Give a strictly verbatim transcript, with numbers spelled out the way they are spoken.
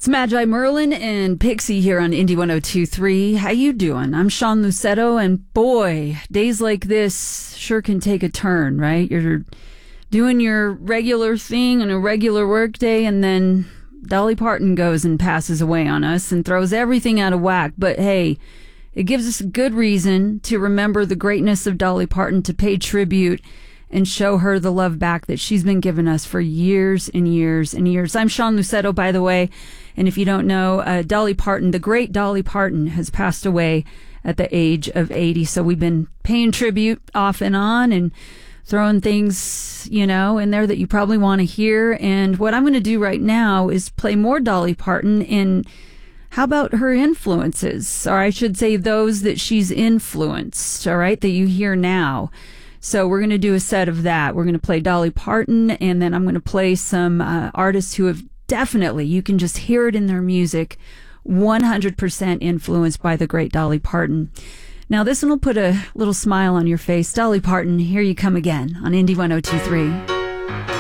It's Magi Merlin and Pixie here on Indie one oh two point three. How you doing? I'm Sean Lucetto, and boy, days like this sure can take a turn, right? You're doing your regular thing on a regular work day, and then Dolly Parton goes and passes away on us and throws everything out of whack. But hey, it gives us a good reason to remember the greatness of Dolly Parton, to pay tribute and show her the love back that she's been giving us for years and years and years. I'm Sean Lucetto, by the way, and if you don't know, uh, Dolly Parton, the great Dolly Parton, has passed away at the age of eighty. So we've been paying tribute off and on and throwing things, you know, in there that you probably want to hear. And what I'm going to do right now is play more Dolly Parton. And how about her influences? Or I should say those that she's influenced, all right, that you hear now. So we're going to do a set of that. We're going to play Dolly Parton, and then I'm going to play some uh, artists who have definitely, you can just hear it in their music, one hundred percent influenced by the great Dolly Parton. Now, this one will put a little smile on your face. Dolly Parton, here you come again on Indie one oh two point three.